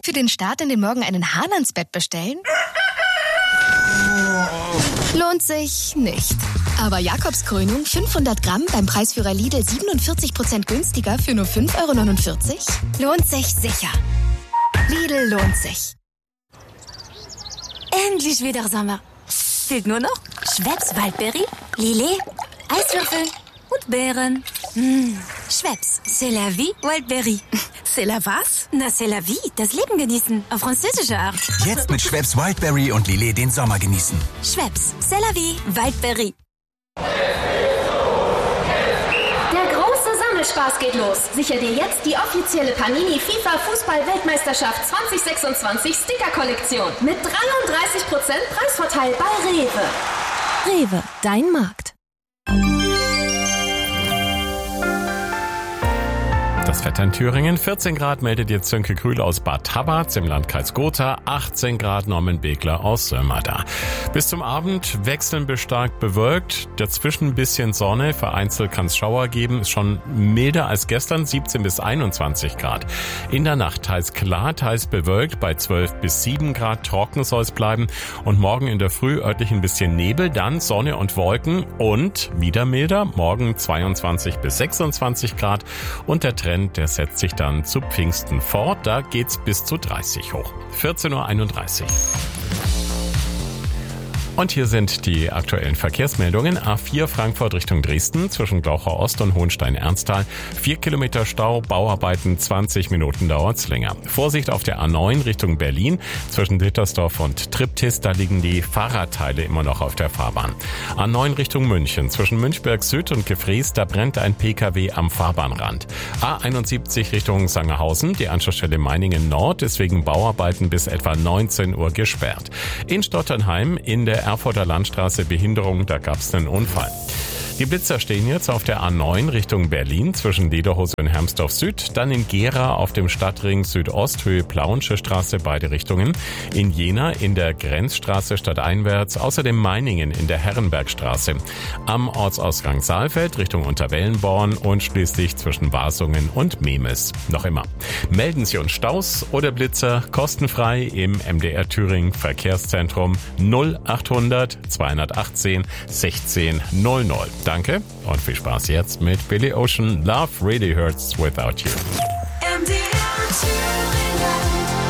für den Start in den Morgen einen Hahn ans Bett bestellen? Lohnt sich nicht. Aber Jakobskrönung 500 Gramm beim Preisführer Lidl 47% günstiger für nur 5,49 €? Lohnt sich sicher. Lidl lohnt sich. Endlich wieder Sommer. Fehlt nur noch Schweppes Waldbeere, Lillet, Eiswürfel und Beeren. Schweppes, c'est la vie, Waldbeere. C'est la was? Na, c'est la vie, das Leben genießen, auf französische Art. Jetzt mit Schweppes Wildberry und Lillet den Sommer genießen. Schweppes, c'est la vie, Waldbeere. Der große Sammelspaß geht los. Sicher dir jetzt die offizielle Panini FIFA Fußball-Weltmeisterschaft 2026 Sticker-Kollektion mit 33% Preisvorteil bei Rewe. Rewe, dein Markt. Das Wetter in Thüringen. 14 Grad meldet jetzt Sönke Krühl aus Bad Tabatz im Landkreis Gotha. 18 Grad Norman Begler aus Sömmerda. Bis zum Abend wechselnd bis stark bewölkt. Dazwischen ein bisschen Sonne. Vereinzelt kann es Schauer geben. Ist schon milder als gestern. 17 bis 21 Grad. In der Nacht teils klar, teils bewölkt. Bei 12 bis 7 Grad trocken soll es bleiben. Und morgen in der Früh örtlich ein bisschen Nebel. Dann Sonne und Wolken und wieder milder. Morgen 22 bis 26 Grad. Und der Trend, der setzt sich dann zu Pfingsten fort. Da geht's bis zu 30 hoch. 14:31 Uhr. Und hier sind die aktuellen Verkehrsmeldungen. A4 Frankfurt Richtung Dresden zwischen Glauchau Ost und Hohenstein-Ernsthal. 4 Kilometer Stau, Bauarbeiten, 20 Minuten dauert's länger. Vorsicht auf der A9 Richtung Berlin zwischen Dittersdorf und Triptis. Da liegen die Fahrradteile immer noch auf der Fahrbahn. A9 Richtung München zwischen Münchberg Süd und Gefrees. Da brennt ein PKW am Fahrbahnrand. A71 Richtung Sangerhausen. Die Anschlussstelle Meiningen Nord ist wegen Bauarbeiten bis etwa 19 Uhr gesperrt. In Stotternheim in der Erfurter Landstraße Behinderung, da gab es einen Unfall. Die Blitzer stehen jetzt auf der A9 Richtung Berlin zwischen Lederhose und Hermsdorf Süd, dann in Gera auf dem Stadtring Südost Höhe Plauensche Straße beide Richtungen, in Jena in der Grenzstraße stadteinwärts, außerdem Meiningen in der Herrenbergstraße, am Ortsausgang Saalfeld Richtung Unterwellenborn und schließlich zwischen Wasungen und Memes. Noch immer. Melden Sie uns Staus oder Blitzer kostenfrei im MDR Thüringen Verkehrszentrum 0800 218 16 00. Danke und viel Spaß jetzt mit Billy Ocean. Love really hurts without you.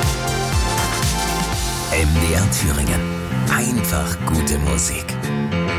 MDR Thüringen. Einfach gute Musik.